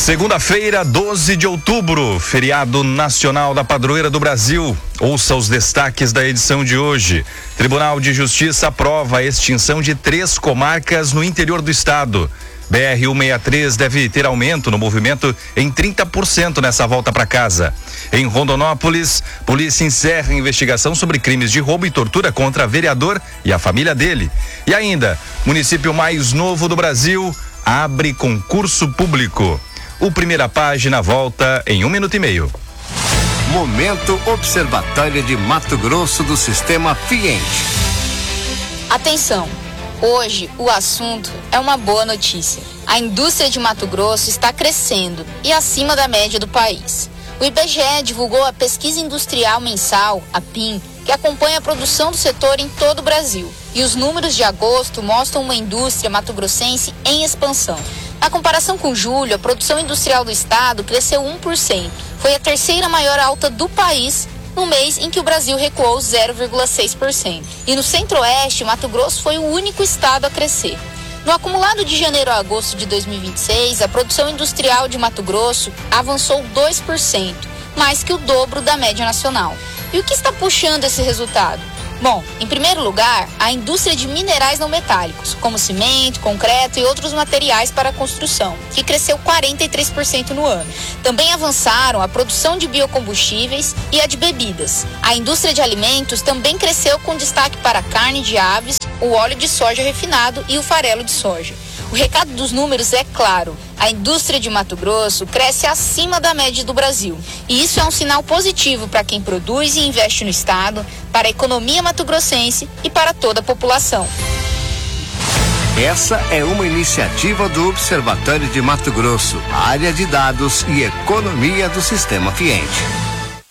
Segunda-feira, 12 de outubro, feriado nacional da Padroeira do Brasil. Ouça os destaques da edição de hoje. Tribunal de Justiça aprova a extinção de 3 comarcas no interior do estado. BR-163 deve ter aumento no movimento em 30% nessa volta para casa. Em Rondonópolis, polícia encerra investigação sobre crimes de roubo e tortura contra vereador e a família dele. E ainda, município mais novo do Brasil abre concurso público. O Primeira Página volta em 1 minuto e meio. Momento Observatório de Mato Grosso do Sistema Fiente. Atenção! Hoje o assunto é uma boa notícia. A indústria de Mato Grosso está crescendo e acima da média do país. O IBGE divulgou a Pesquisa Industrial Mensal, a PIM, que acompanha a produção do setor em todo o Brasil. E os números de agosto mostram uma indústria mato-grossense em expansão. Na comparação com julho, a produção industrial do estado cresceu 1%. Foi a terceira maior alta do país no mês em que o Brasil recuou 0,6%. E no Centro-Oeste, Mato Grosso foi o único estado a crescer. No acumulado de janeiro a agosto de 2026, a produção industrial de Mato Grosso avançou 2%, mais que o dobro da média nacional. E o que está puxando esse resultado? Bom, em primeiro lugar, a indústria de minerais não metálicos, como cimento, concreto e outros materiais para a construção, que cresceu 43% no ano. Também avançaram a produção de biocombustíveis e a de bebidas. A indústria de alimentos também cresceu com destaque para a carne de aves, o óleo de soja refinado e o farelo de soja. O recado dos números é claro. A indústria de Mato Grosso cresce acima da média do Brasil. E isso é um sinal positivo para quem produz e investe no estado, para a economia mato-grossense e para toda a população. Essa é uma iniciativa do Observatório de Mato Grosso, área de dados e economia do Sistema Fiente.